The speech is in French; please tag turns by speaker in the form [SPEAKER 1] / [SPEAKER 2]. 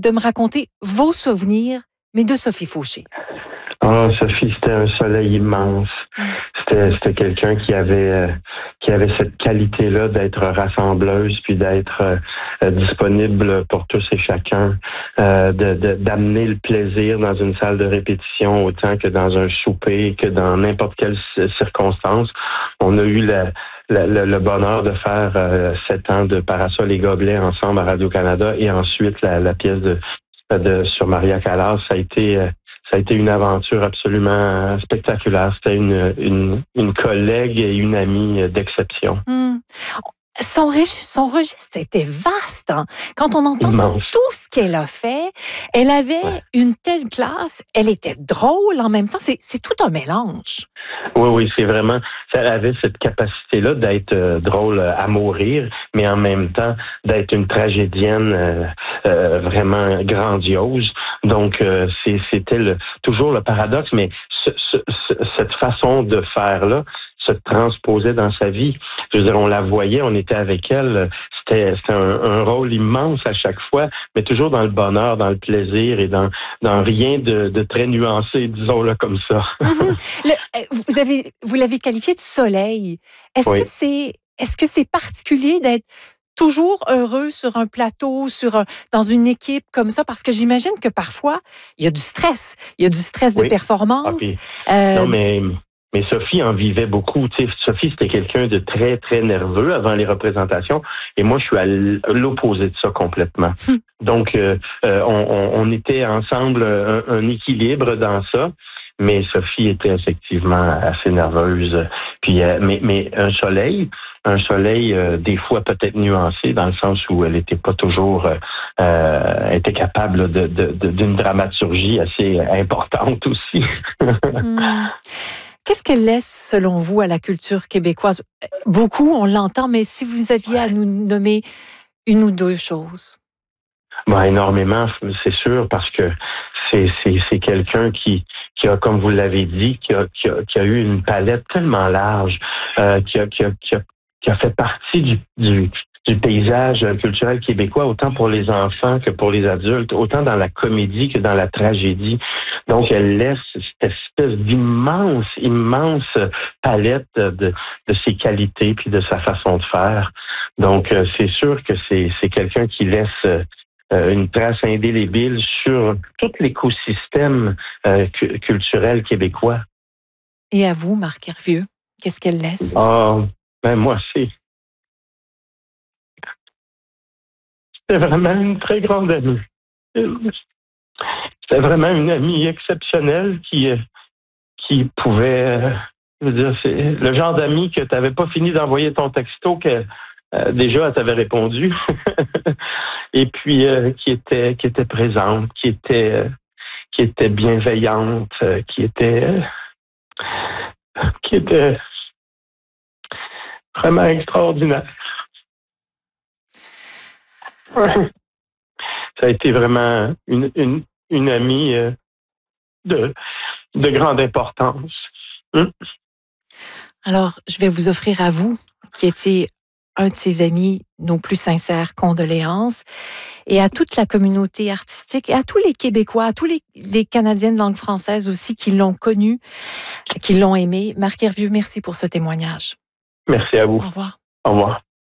[SPEAKER 1] de me raconter vos souvenirs, mais de Sophie Fauché.
[SPEAKER 2] Ah, Sophie, c'était un soleil immense. C'était quelqu'un qui avait cette qualité-là d'être rassembleuse, puis d'être disponible pour tous et chacun, d'amener le plaisir dans une salle de répétition autant que dans un souper, que dans n'importe quelle circonstance. On a eu le bonheur de faire 7 ans de Parasol et Gobelets ensemble à Radio-Canada, et ensuite la pièce sur Maria Callas. Ça a été une aventure absolument spectaculaire. C'était une collègue et une amie d'exception.
[SPEAKER 1] Son registre était vaste. Hein? Quand on entend tout ce qu'elle a fait, elle avait une telle classe, elle était drôle en même temps. C'est tout un mélange.
[SPEAKER 2] Oui, c'est vraiment... Elle avait cette capacité-là d'être drôle à mourir, mais en même temps d'être une tragédienne vraiment grandiose. Donc, c'était toujours le paradoxe, mais cette façon de faire-là se transposait dans sa vie. Je veux dire, on la voyait, on était avec elle. C'était un rôle immense à chaque fois, mais toujours dans le bonheur, dans le plaisir et dans rien de très nuancé, disons-le comme ça.
[SPEAKER 1] Vous l'avez qualifié de soleil. Est-ce que c'est particulier d'être toujours heureux sur un plateau, dans une équipe comme ça? Parce que j'imagine que parfois, il y a du stress. Il y a du stress de performance.
[SPEAKER 2] Non, mais Sophie en vivait beaucoup. Tu sais, Sophie, c'était quelqu'un de très, très nerveux avant les représentations. Et moi, je suis à l'opposé de ça complètement. Donc, on était ensemble un équilibre dans ça. Mais Sophie était effectivement assez nerveuse. Puis, mais un soleil, des fois peut-être nuancé, dans le sens où elle n'était pas toujours était capable d'une dramaturgie assez importante aussi.
[SPEAKER 1] Qu'est-ce qu'elle laisse, selon vous, à la culture québécoise? Beaucoup, on l'entend, mais si vous aviez à nous nommer une ou deux choses.
[SPEAKER 2] Énormément, c'est sûr, parce que c'est quelqu'un qui a, comme vous l'avez dit, qui a eu une palette tellement large, qui a fait partie du paysage culturel québécois, autant pour les enfants que pour les adultes, autant dans la comédie que dans la tragédie. Donc, elle laisse cette espèce d'immense palette de ses qualités puis de sa façon de faire. Donc, c'est sûr que c'est quelqu'un qui laisse une trace indélébile sur tout l'écosystème culturel québécois.
[SPEAKER 1] Et à vous, Marc Hervieux, qu'est-ce qu'elle laisse?
[SPEAKER 2] Moi, c'était vraiment une très grande amie. C'était vraiment une amie exceptionnelle qui pouvait... je veux dire, c'est le genre d'amie que tu n'avais pas fini d'envoyer ton texto que déjà elle t'avait répondu. Et puis qui était présente, qui était bienveillante, qui était vraiment extraordinaire. Ça a été vraiment une amie de grande importance.
[SPEAKER 1] Alors, je vais vous offrir à vous, qui étiez un de ses amis, nos plus sincères condoléances, et à toute la communauté artistique, et à tous les Québécois, à tous les Canadiens de langue française aussi qui l'ont connu, qui l'ont aimé. Marc Hervieux, merci pour ce témoignage.
[SPEAKER 2] Merci à vous.
[SPEAKER 1] Au revoir.
[SPEAKER 2] Au revoir.